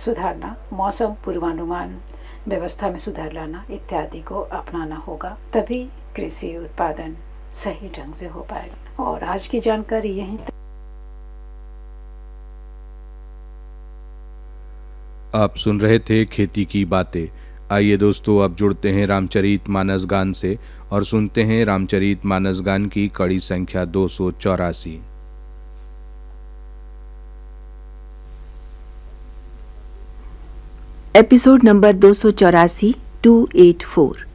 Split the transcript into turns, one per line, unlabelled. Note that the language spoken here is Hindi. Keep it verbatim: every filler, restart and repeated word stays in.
सुधारना, मौसम पूर्वानुमान व्यवस्था में सुधार लाना इत्यादि को अपनाना होगा, तभी कृषि उत्पादन सही ढंग से हो पाएगा। और आज की जानकारी यहीं तक।
आप सुन रहे थे खेती की बातें। आइए दोस्तों, अब जुड़ते हैं रामचरित मानस गान से और सुनते हैं रामचरित मानस गान की कड़ी संख्या दो सौ चौरासी।
एपिसोड नंबर दो सौ चौरासी, टू एट फोर।